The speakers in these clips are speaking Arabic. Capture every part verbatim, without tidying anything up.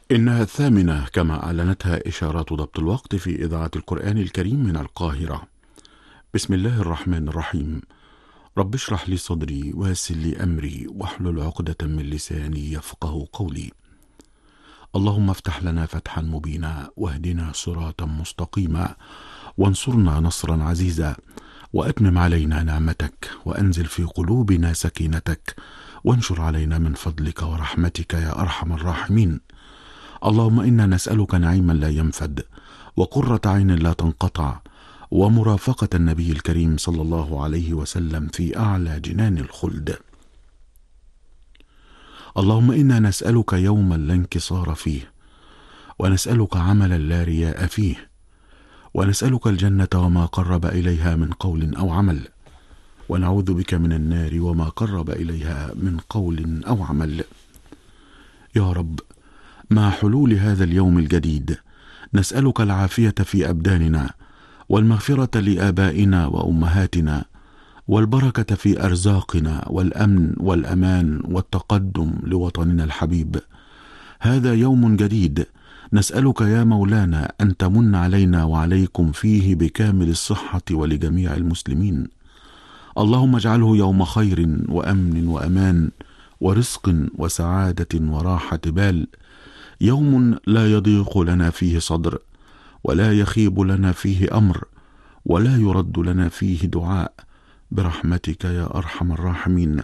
إنها الثامنة كما أعلنتها إشارات ضبط الوقت في إذاعة القرآن الكريم من القاهرة. بسم الله الرحمن الرحيم. رب اشرح لي صدري ويسر لي أمري واحلل عقدة من لساني يفقه قولي. اللهم افتح لنا فتحا مبينا واهدنا صراطا مستقيما وانصرنا نصرا عزيزا وأتمم علينا نعمتك وأنزل في قلوبنا سكينتك وانشر علينا من فضلك ورحمتك يا أرحم الراحمين. اللهم إنا نسألك نعيما لا ينفد وقرة عين لا تنقطع ومرافقة النبي الكريم صلى الله عليه وسلم في أعلى جنان الخلد. اللهم إنا نسألك يوما لا انكسار فيه، ونسألك عملا لا رياء فيه، ونسألك الجنة وما قرب إليها من قول أو عمل، ونعوذ بك من النار وما قرب إليها من قول أو عمل. يا رب، مع حلول هذا اليوم الجديد نسألك العافية في أبداننا، والمغفرة لآبائنا وأمهاتنا، والبركة في أرزاقنا، والأمن والأمان والتقدم لوطننا الحبيب. هذا يوم جديد نسألك يا مولانا أن تمن علينا وعليكم فيه بكامل الصحة ولجميع المسلمين. اللهم اجعله يوم خير وأمن وأمان ورزق وسعادة وراحة بال، يوم لا يضيق لنا فيه صدر، ولا يخيب لنا فيه أمر، ولا يرد لنا فيه دعاء، برحمتك يا أرحم الراحمين.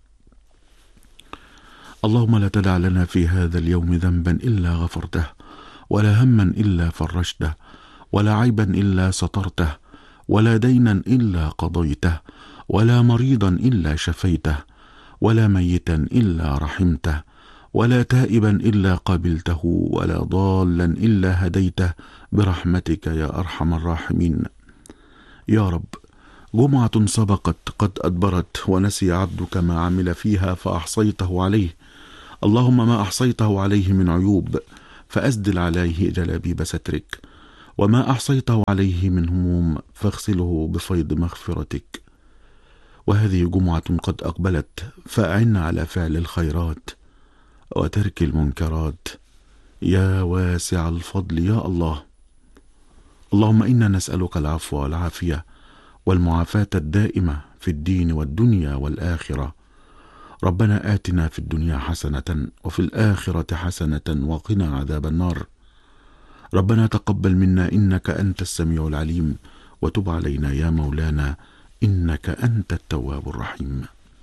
اللهم لا تدع لنا في هذا اليوم ذنبا إلا غفرته، ولا هما إلا فرجته، ولا عيبا إلا سترته، ولا دينا إلا قضيته، ولا مريضا إلا شفيته، ولا ميتا إلا رحمته، ولا تائبا إلا قبلته، ولا ضالا إلا هديته، برحمتك يا أرحم الراحمين. يا رب، جمعة سبقت قد أدبرت ونسي عبدك ما عمل فيها فأحصيته عليه. اللهم ما أحصيته عليه من عيوب فأسدل عليه جلابيب سترك، وما أحصيته عليه من هموم فاغسله بفيض مغفرتك. وهذه جمعة قد أقبلت، فأعنا على فعل الخيرات وترك المنكرات يا واسع الفضل يا الله. اللهم إنا نسألك العفو والعافية والمعافاة الدائمة في الدين والدنيا والآخرة. ربنا آتنا في الدنيا حسنة وفي الآخرة حسنة وقنا عذاب النار. ربنا تقبل منا إنك أنت السميع العليم، وتب علينا يا مولانا إنك أنت التواب الرحيم.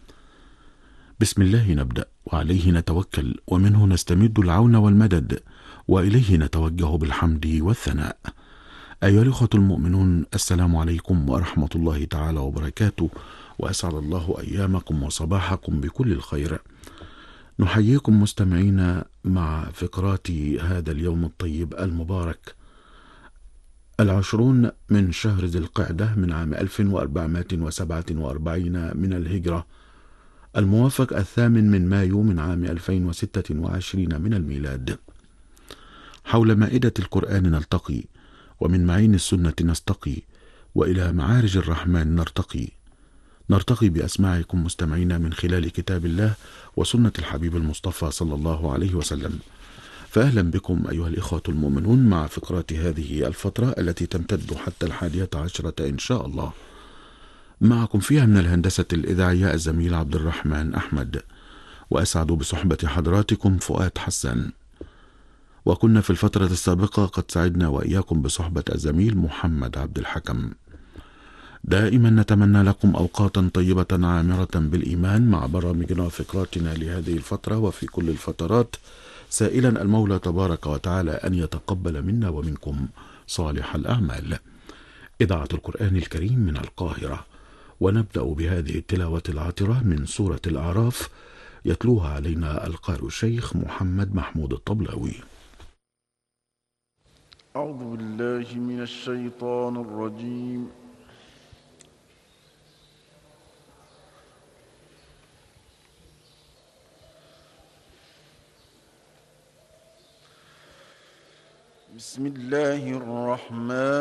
بسم الله نبدأ وعليه نتوكل، ومنه نستمد العون والمدد، وإليه نتوجه بالحمد والثناء. أيها الأخوة المؤمنون، السلام عليكم ورحمة الله تعالى وبركاته، وأسعد الله أيامكم وصباحكم بكل الخير. نحييكم مستمعين مع فقرات هذا اليوم الطيب المبارك، العشرون من شهر ذي القعدة من عام ألف وأربعمائة وسبعة وأربعين من الهجرة، الموافق الثامن من مايو من عام ألفين وستة وعشرين من الميلاد. حول مائدة القرآن نلتقي، ومن معين السنة نستقي، وإلى معارج الرحمن نرتقي. نرتقي بأسماعكم مستمعين من خلال كتاب الله وسنة الحبيب المصطفى صلى الله عليه وسلم. فأهلا بكم أيها الإخوة المؤمنون مع فقرات هذه الفترة التي تمتد حتى الحادية عشرة إن شاء الله. معكم فيها من الهندسة الإذاعية الزميل عبد الرحمن أحمد، وأسعد بصحبة حضراتكم فؤاد حسان. وكنا في الفترة السابقة قد سعدنا وإياكم بصحبة الزميل محمد عبد الحكم. دائما نتمنى لكم أوقاتا طيبة عامرة بالإيمان مع برامجنا وفقراتنا لهذه الفترة وفي كل الفترات، سائلا المولى تبارك وتعالى أن يتقبل منا ومنكم صالح الأعمال. إذاعة القرآن الكريم من القاهرة، ونبدأ بهذه التلاوة العاطرة من سورة الأعراف، يتلوها علينا القارئ الشيخ محمد محمود الطبلاوي. أعوذ بالله من الشيطان الرجيم. بسم الله الرحمن